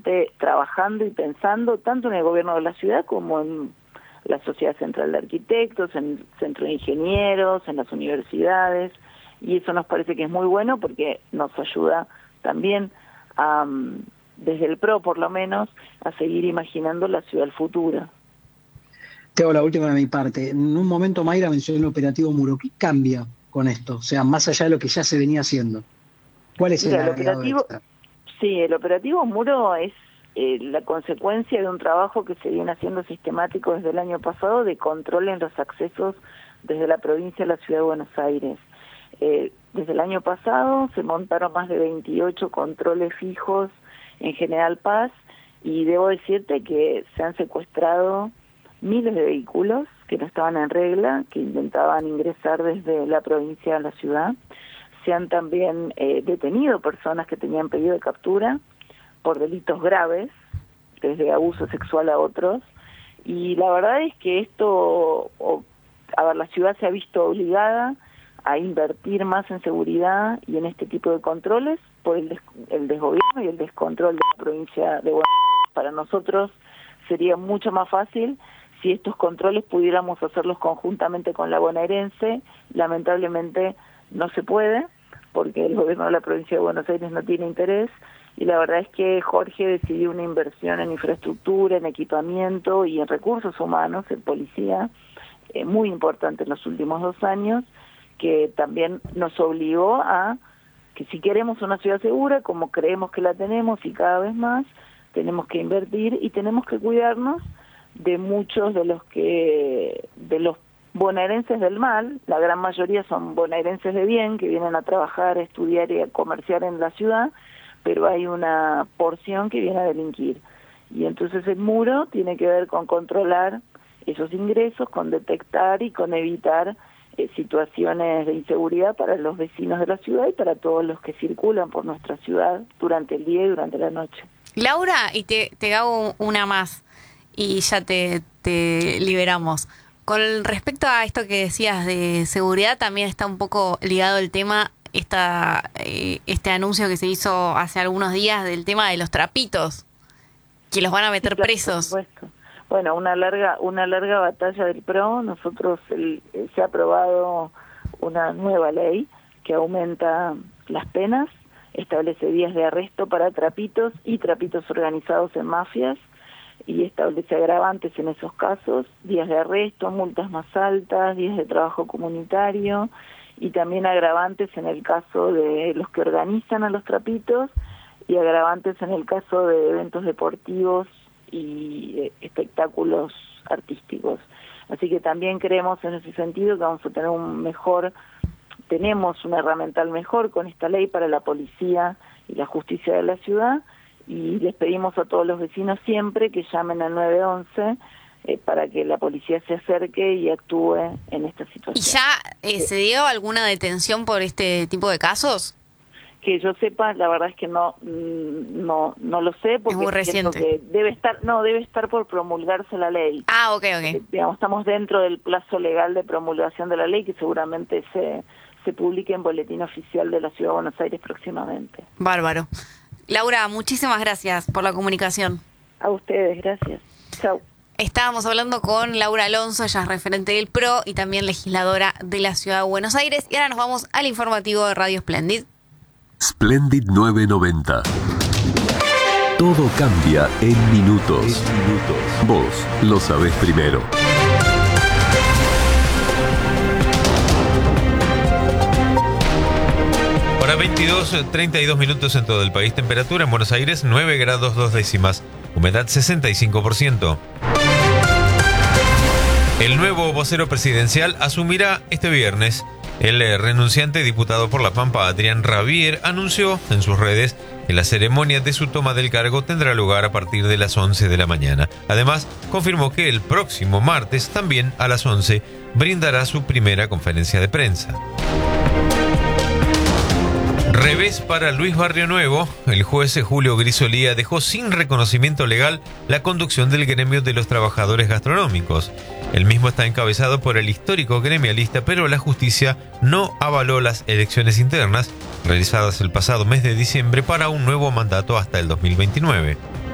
realmente trabajando y pensando tanto en el gobierno de la ciudad como en la Sociedad Central de Arquitectos, en el Centro de Ingenieros, en las universidades, y eso nos parece que es muy bueno porque nos ayuda también a, desde el PRO por lo menos, a seguir imaginando la ciudad del futuro. Te hago la última de mi parte. En un momento Mayra mencionó el operativo Muro. ¿Qué cambia con esto? O sea, más allá de lo que ya se venía haciendo. ¿Cuál es el agregado extra? Sí, el operativo Muro es la consecuencia de un trabajo que se viene haciendo sistemático desde el año pasado de control en los accesos desde la provincia a la ciudad de Buenos Aires. Desde el año pasado se montaron más de 28 controles fijos en General Paz y debo decirte que se han secuestrado miles de vehículos que no estaban en regla, que intentaban ingresar desde la provincia a la ciudad. Se han también detenido personas que tenían pedido de captura por delitos graves, desde abuso sexual a otros, y la verdad es que esto, la ciudad se ha visto obligada a invertir más en seguridad y en este tipo de controles por el desgobierno y el descontrol de la provincia de Buenos Aires. Para nosotros sería mucho más fácil si estos controles pudiéramos hacerlos conjuntamente con la bonaerense. Lamentablemente no se puede, porque el gobierno de la provincia de Buenos Aires no tiene interés, y la verdad es que Jorge decidió una inversión en infraestructura, en equipamiento y en recursos humanos, en policía, muy importante en los últimos 2 años, que también nos obligó a que si queremos una ciudad segura, como creemos que la tenemos y cada vez más, tenemos que invertir y tenemos que cuidarnos de muchos de los bonaerenses del mal. La gran mayoría son bonaerenses de bien, que vienen a trabajar, a estudiar y a comerciar en la ciudad, pero hay una porción que viene a delinquir. Y entonces el Muro tiene que ver con controlar esos ingresos, con detectar y con evitar situaciones de inseguridad para los vecinos de la ciudad y para todos los que circulan por nuestra ciudad durante el día y durante la noche. Laura, y te hago una más y ya te liberamos. Con respecto a esto que decías de seguridad, también está un poco ligado el tema, este anuncio que se hizo hace algunos días del tema de los trapitos, que los van a meter presos. Por supuesto. Bueno, una larga batalla del PRO. Nosotros se ha aprobado una nueva ley que aumenta las penas, establece días de arresto para trapitos y trapitos organizados en mafias, y establece agravantes en esos casos, días de arresto, multas más altas, días de trabajo comunitario, y también agravantes en el caso de los que organizan a los trapitos y agravantes en el caso de eventos deportivos y espectáculos artísticos. Así que también creemos en ese sentido que vamos a tener tenemos una herramienta mejor con esta ley para la policía y la justicia de la ciudad, y les pedimos a todos los vecinos siempre que llamen al 911 para que la policía se acerque y actúe en esta situación. ¿Y ya se dio alguna detención por este tipo de casos? Que yo sepa, la verdad es que no lo sé, porque es muy reciente. Que debe estar por promulgarse la ley. Ah, ok. Digamos, estamos dentro del plazo legal de promulgación de la ley, que seguramente se publique en Boletín Oficial de la Ciudad de Buenos Aires próximamente. Bárbaro. Laura, muchísimas gracias por la comunicación. A ustedes, gracias. Chau. Estábamos hablando con Laura Alonso, ella es referente del PRO y también legisladora de la Ciudad de Buenos Aires. Y ahora nos vamos al informativo de Radio Splendid. Splendid 990. Todo cambia en minutos. Vos lo sabés primero. Hora 22:32 minutos en todo el país. Temperatura en Buenos Aires 9 grados 2 décimas. Humedad 65%. El nuevo vocero presidencial asumirá este viernes. El renunciante diputado por La Pampa, Adrián Rabier, anunció en sus redes que la ceremonia de su toma del cargo tendrá lugar a partir de las 11 de la mañana. Además, confirmó que el próximo martes, también a las 11, brindará su primera conferencia de prensa. Revés para Luis Barrionuevo. El juez Julio Grisolía dejó sin reconocimiento legal la conducción del gremio de los trabajadores gastronómicos. El mismo está encabezado por el histórico gremialista, pero la justicia no avaló las elecciones internas realizadas el pasado mes de diciembre para un nuevo mandato hasta el 2029.